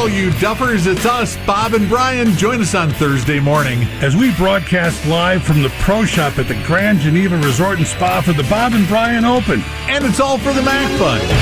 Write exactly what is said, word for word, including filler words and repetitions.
all you duffers. It's us, Bob and Brian. Join us on Thursday morning as we broadcast live from the Pro Shop at the Grand Geneva Resort and Spa for the Bob and Brian Open. And it's all for the Mac Fund.